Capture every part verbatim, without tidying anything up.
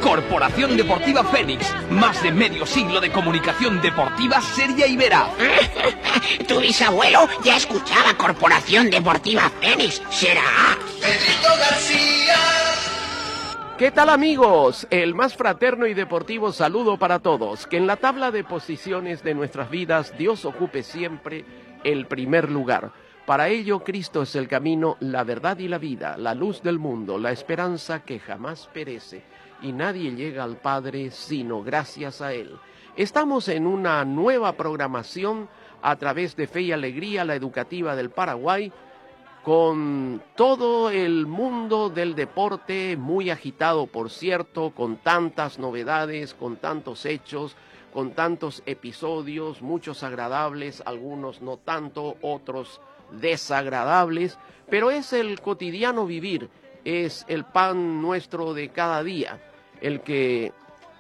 Corporación Deportiva Fénix, más de medio siglo de comunicación deportiva seria y veraz. Tu bisabuelo ya escuchaba Corporación Deportiva Fénix, será Pedrito García. ¿Qué tal, amigos? El más fraterno y deportivo saludo para todos. Que en la tabla de posiciones de nuestras vidas Dios ocupe siempre el primer lugar. Para ello Cristo es el camino, la verdad y la vida, la luz del mundo, la esperanza que jamás perece. Y nadie llega al Padre sino gracias a Él. Estamos en una nueva programación a través de Fe y Alegría, la educativa del Paraguay, con todo el mundo del deporte muy agitado, por cierto, con tantas novedades, con tantos hechos, con tantos episodios, muchos agradables, algunos no tanto, otros desagradables, pero es el cotidiano vivir, es el pan nuestro de cada día, el que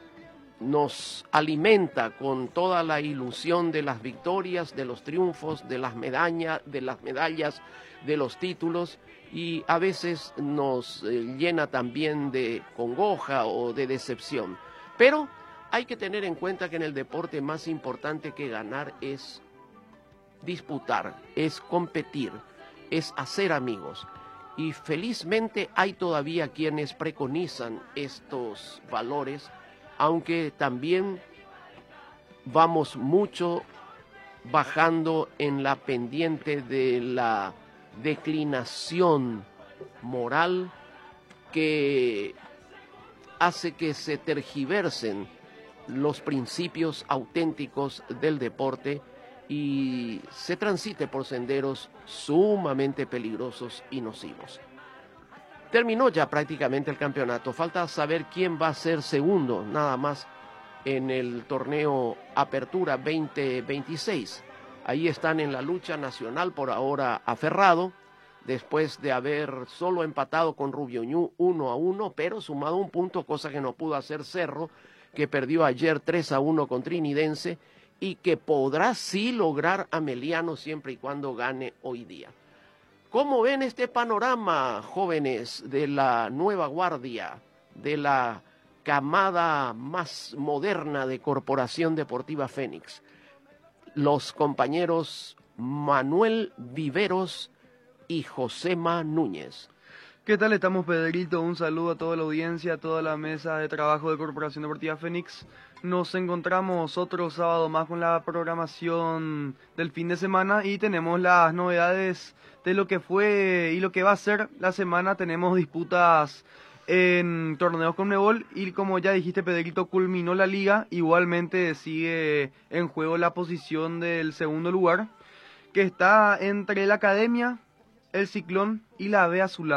nos alimenta con toda la ilusión de las victorias, de los triunfos, de las medallas, de las medallas, de los títulos, y a veces nos eh, llena también de congoja o de decepción. Pero hay que tener en cuenta que en el deporte más importante que ganar es disputar, es competir, es hacer amigos. Y felizmente hay todavía quienes preconizan estos valores, aunque también vamos mucho bajando en la pendiente de la declinación moral que hace que se tergiversen los principios auténticos del deporte y se transite por senderos sumamente peligrosos y nocivos. Terminó ya prácticamente el campeonato, falta saber quién va a ser segundo, nada más, en el torneo Apertura veinte veintiséis. Ahí están en la lucha nacional por ahora Aferrado, después de haber solo empatado con Rubio Ñu uno a uno, pero sumado un punto, cosa que no pudo hacer Cerro, que perdió ayer tres a uno con Trinidense, y que podrá sí lograr Ameliano siempre y cuando gane hoy día. ¿Cómo ven este panorama, jóvenes de la nueva guardia, de la camada más moderna de Corporación Deportiva Fénix? Los compañeros Manuel Viveros y Josema Núñez. ¿Qué tal? Estamos, Pedrito. Un saludo a toda la audiencia, a toda la mesa de trabajo de Corporación Deportiva Fénix. Nos encontramos otro sábado más con la programación del fin de semana y tenemos las novedades de lo que fue y lo que va a ser la semana. Tenemos disputas en torneos Conmebol y, como ya dijiste, Pedrito, culminó la liga. Igualmente sigue en juego la posición del segundo lugar, que está entre la Academia, el Ciclón y la B Azulada.